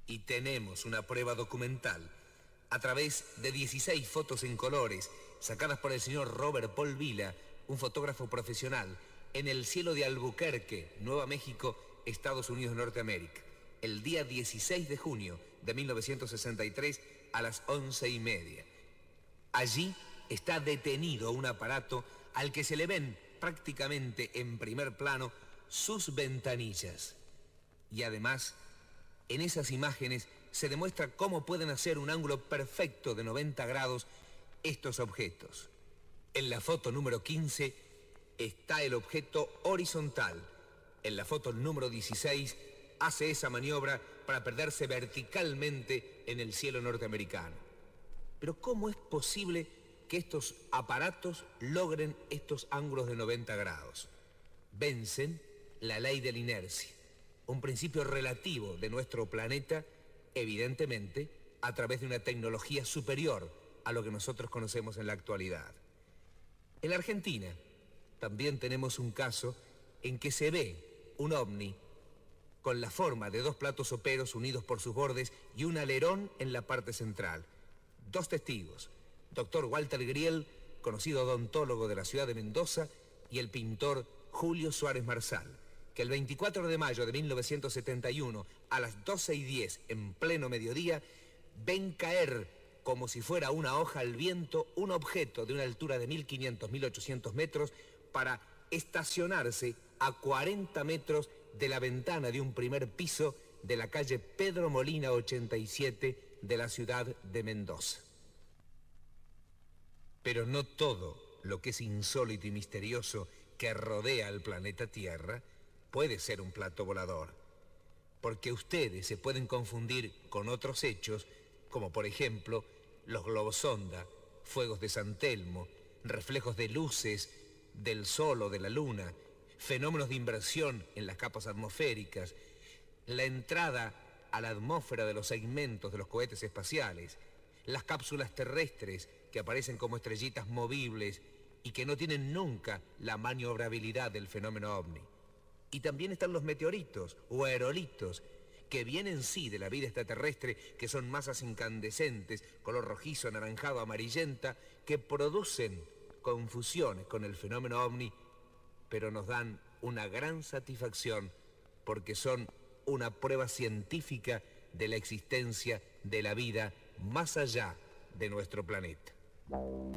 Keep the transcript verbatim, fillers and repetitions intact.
Y tenemos una prueba documental a través de dieciséis fotos en colores sacadas por el señor Robert Paul Vila, un fotógrafo profesional, en el cielo de Albuquerque, Nueva México, Estados Unidos de Norteamérica, el día dieciséis de junio de mil novecientos sesenta y tres a las once y media. Allí está detenido un aparato al que se le ven prácticamente en primer plano sus ventanillas. Y además, en esas imágenes se demuestra cómo pueden hacer un ángulo perfecto de noventa grados estos objetos. En la foto número quince está el objeto horizontal. En la foto número dieciséis hace esa maniobra para perderse verticalmente en el cielo norteamericano. Pero ¿cómo es posible que estos aparatos logren estos ángulos de noventa grados? Vencen la ley de la inercia, un principio relativo de nuestro planeta, evidentemente a través de una tecnología superior a lo que nosotros conocemos en la actualidad. En la Argentina también tenemos un caso en que se ve un ovni con la forma de dos platos soperos unidos por sus bordes y un alerón en la parte central. Dos testigos, doctor Walter Griel, conocido odontólogo de la ciudad de Mendoza, y el pintor Julio Suárez Marsal, que el veinticuatro de mayo de mil novecientos setenta y uno, a las doce y diez, en pleno mediodía, ven caer como si fuera una hoja al viento un objeto de una altura de mil quinientos a mil ochocientos metros para estacionarse a cuarenta metros de la ventana de un primer piso de la calle Pedro Molina ochenta y siete de la ciudad de Mendoza. Pero no todo lo que es insólito y misterioso que rodea al planeta Tierra puede ser un plato volador, porque ustedes se pueden confundir con otros hechos, como por ejemplo los globosonda, fuegos de San Telmo, reflejos de luces del sol o de la luna, fenómenos de inversión en las capas atmosféricas, la entrada a la atmósfera de los segmentos de los cohetes espaciales, las cápsulas terrestres que aparecen como estrellitas movibles y que no tienen nunca la maniobrabilidad del fenómeno ovni. Y también están los meteoritos o aerolitos, que vienen sí de la vida extraterrestre, que son masas incandescentes, color rojizo, anaranjado, amarillenta, que producen confusiones con el fenómeno ovni, pero nos dan una gran satisfacción porque son una prueba científica de la existencia de la vida más allá de nuestro planeta.